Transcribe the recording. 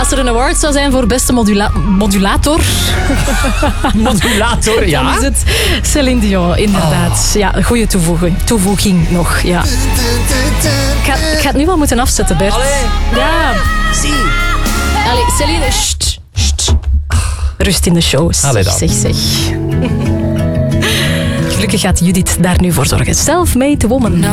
Als er een award zou zijn voor beste modulator... Modulator, ja. Dan is het Céline Dion, inderdaad. Ja, een goede toevoeging nog, ja. Ik ga het nu wel moeten afzetten, Bert. Allee. Ja. Zie. Allee, Céline, sst. Rust in de show. Allee dan. Zeg. Gelukkig gaat Judith daar nu voor zorgen. Self-made woman.